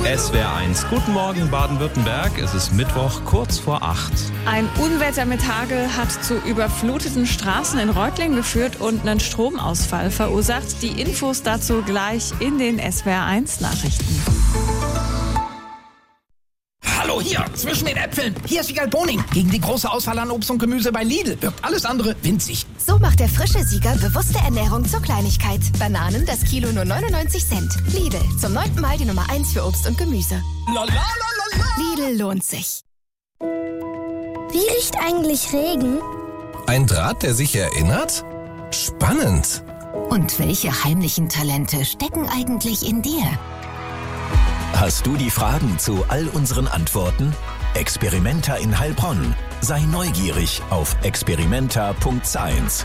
SWR1. Guten Morgen Baden-Württemberg. Es ist Mittwoch, kurz vor 8. Ein Unwetter mit Hagel hat zu überfluteten Straßen in Reutlingen geführt und einen Stromausfall verursacht. Die Infos dazu gleich in den SWR1 Nachrichten. Hallo hier, zwischen den Äpfeln. Hier ist Siegal Boning. Gegen die große Auswahl an Obst und Gemüse bei Lidl wirkt alles andere winzig. So macht der frische Sieger bewusste Ernährung zur Kleinigkeit. Bananen, das Kilo nur 99 Cent. Lidl, zum 9. Mal die Nummer 1 für Obst und Gemüse. Lidl lohnt sich. Wie riecht eigentlich Regen? Ein Draht, der sich erinnert? Spannend. Und welche heimlichen Talente stecken eigentlich in dir? Hast du die Fragen zu all unseren Antworten? Experimenta in Heilbronn. Sei neugierig auf experimenta.science.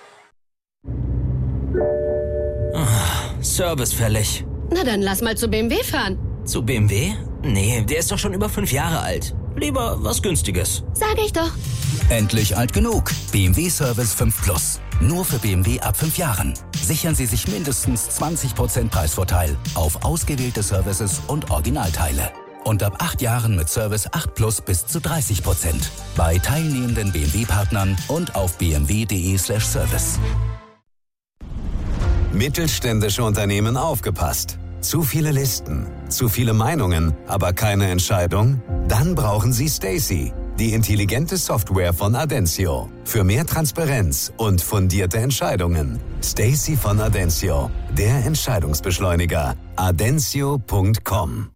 Service fällig. Na dann lass mal zu BMW fahren. Zu BMW? Nee, der ist doch schon über 5 Jahre alt. Lieber was Günstiges. Sag ich doch. Endlich alt genug. BMW Service 5 Plus. Nur für BMW ab 5 Jahren. Sichern Sie sich mindestens 20% Preisvorteil auf ausgewählte Services und Originalteile. Und ab 8 Jahren mit Service 8 Plus bis zu 30%. Bei teilnehmenden BMW-Partnern und auf bmw.de/service. Mittelständische Unternehmen aufgepasst. Zu viele Listen, zu viele Meinungen, aber keine Entscheidung? Dann brauchen Sie Stacey, die intelligente Software von Adencio. Für mehr Transparenz und fundierte Entscheidungen. Stacey von Adencio, der Entscheidungsbeschleuniger. Adencio.com.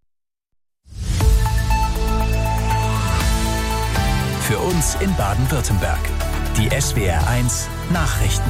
Für uns in Baden-Württemberg. Die SWR1 Nachrichten.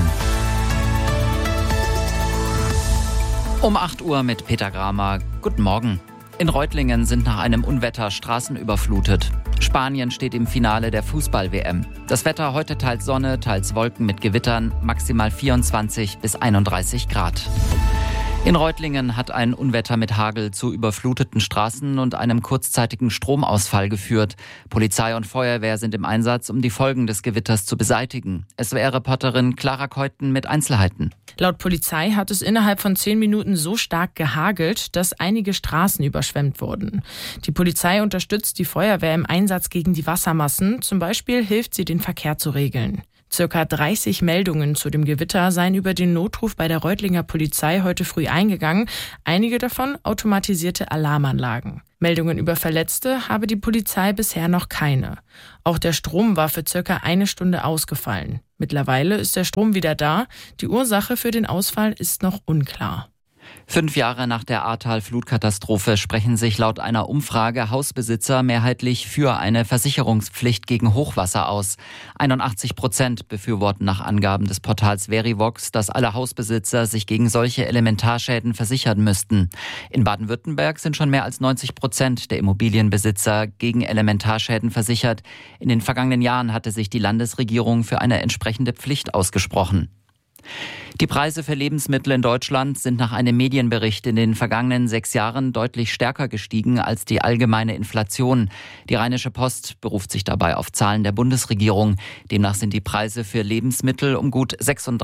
Um 8 Uhr mit Peter Gramer. Guten Morgen. In Reutlingen sind nach einem Unwetter Straßen überflutet. Spanien steht im Finale der Fußball-WM. Das Wetter heute teils Sonne, teils Wolken mit Gewittern, maximal 24 bis 31 Grad. In Reutlingen hat ein Unwetter mit Hagel zu überfluteten Straßen und einem kurzzeitigen Stromausfall geführt. Polizei und Feuerwehr sind im Einsatz, um die Folgen des Gewitters zu beseitigen. SWR-Reporterin Clara Keuten mit Einzelheiten. Laut Polizei hat es innerhalb von 10 Minuten so stark gehagelt, dass einige Straßen überschwemmt wurden. Die Polizei unterstützt die Feuerwehr im Einsatz gegen die Wassermassen. Zum Beispiel hilft sie, den Verkehr zu regeln. Circa 30 Meldungen zu dem Gewitter seien über den Notruf bei der Reutlinger Polizei heute früh eingegangen. Einige davon automatisierte Alarmanlagen. Meldungen über Verletzte habe die Polizei bisher noch keine. Auch der Strom war für circa 1 Stunde ausgefallen. Mittlerweile ist der Strom wieder da. Die Ursache für den Ausfall ist noch unklar. 5 Jahre nach der Ahrtal-Flutkatastrophe sprechen sich laut einer Umfrage Hausbesitzer mehrheitlich für eine Versicherungspflicht gegen Hochwasser aus. 81% befürworten nach Angaben des Portals Verivox, dass alle Hausbesitzer sich gegen solche Elementarschäden versichern müssten. In Baden-Württemberg sind schon mehr als 90% der Immobilienbesitzer gegen Elementarschäden versichert. In den vergangenen Jahren hatte sich die Landesregierung für eine entsprechende Pflicht ausgesprochen. Die Preise für Lebensmittel in Deutschland sind nach einem Medienbericht in den vergangenen 6 Jahren deutlich stärker gestiegen als die allgemeine Inflation. Die Rheinische Post beruft sich dabei auf Zahlen der Bundesregierung. Demnach sind die Preise für Lebensmittel um gut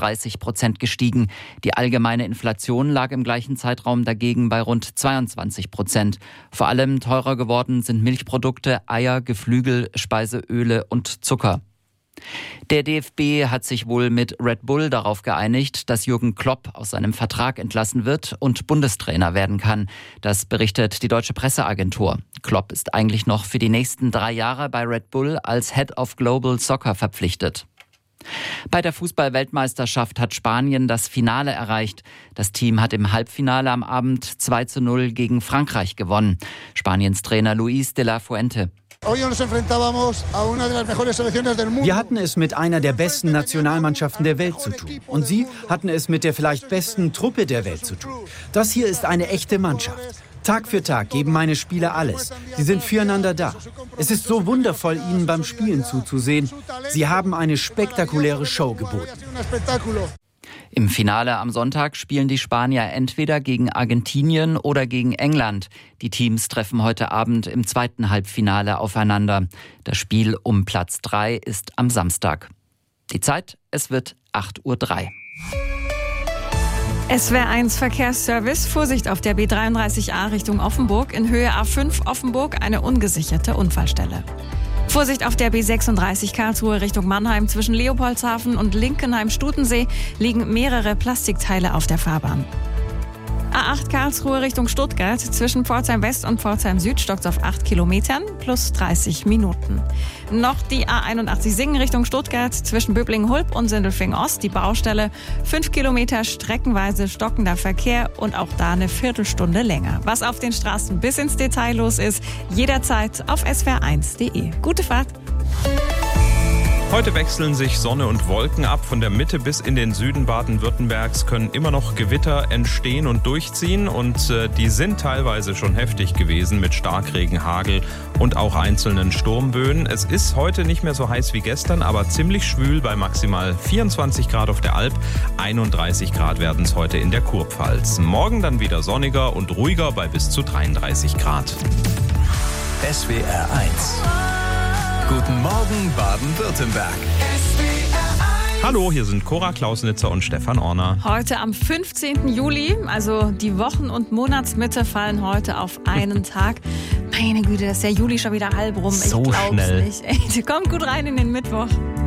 36% gestiegen. Die allgemeine Inflation lag im gleichen Zeitraum dagegen bei rund 22%. Vor allem teurer geworden sind Milchprodukte, Eier, Geflügel, Speiseöle und Zucker. Der DFB hat sich wohl mit Red Bull darauf geeinigt, dass Jürgen Klopp aus seinem Vertrag entlassen wird und Bundestrainer werden kann. Das berichtet die deutsche Presseagentur. Klopp ist eigentlich noch für die nächsten 3 Jahre bei Red Bull als Head of Global Soccer verpflichtet. Bei der Fußball-Weltmeisterschaft hat Spanien das Finale erreicht. Das Team hat im Halbfinale am Abend 2:0 gegen Frankreich gewonnen. Spaniens Trainer Luis de la Fuente. Wir hatten es mit einer der besten Nationalmannschaften der Welt zu tun. Und Sie hatten es mit der vielleicht besten Truppe der Welt zu tun. Das hier ist eine echte Mannschaft. Tag für Tag geben meine Spieler alles. Sie sind füreinander da. Es ist so wundervoll, ihnen beim Spielen zuzusehen. Sie haben eine spektakuläre Show geboten. Im Finale am Sonntag spielen die Spanier entweder gegen Argentinien oder gegen England. Die Teams treffen heute Abend im 2. Halbfinale aufeinander. Das Spiel um Platz 3 ist am Samstag. Die Zeit, es wird 8:03 Uhr. SWR1 Verkehrsservice, Vorsicht auf der B33a Richtung Offenburg, in Höhe A5 Offenburg eine ungesicherte Unfallstelle. Vorsicht auf der B36 Karlsruhe Richtung Mannheim, zwischen Leopoldshafen und Linkenheim-Stutensee liegen mehrere Plastikteile auf der Fahrbahn. A8 Karlsruhe Richtung Stuttgart, zwischen Pforzheim West und Pforzheim Süd stockt auf 8 Kilometern plus 30 Minuten. Noch die A81 Singen Richtung Stuttgart, zwischen Böblingen-Hulb und Sindelfingen Ost die Baustelle. 5 Kilometer streckenweise stockender Verkehr und auch da eine Viertelstunde länger. Was auf den Straßen bis ins Detail los ist, jederzeit auf swr1.de. Gute Fahrt! Heute wechseln sich Sonne und Wolken ab. Von der Mitte bis in den Süden Baden-Württembergs können immer noch Gewitter entstehen und durchziehen. Und die sind teilweise schon heftig gewesen mit Starkregen, Hagel und auch einzelnen Sturmböen. Es ist heute nicht mehr so heiß wie gestern, aber ziemlich schwül bei maximal 24 Grad auf der Alp. 31 Grad werden es heute in der Kurpfalz. Morgen dann wieder sonniger und ruhiger bei bis zu 33 Grad. SWR 1. Guten Morgen, Baden-Württemberg. Hallo, hier sind Cora Klausnitzer und Stefan Orner. Heute am 15. Juli, also die Wochen- und Monatsmitte fallen heute auf einen Tag. Meine Güte, ist der Juli schon wieder halb rum. So ich glaub's schnell. nicht. Ey, kommt gut rein in den Mittwoch.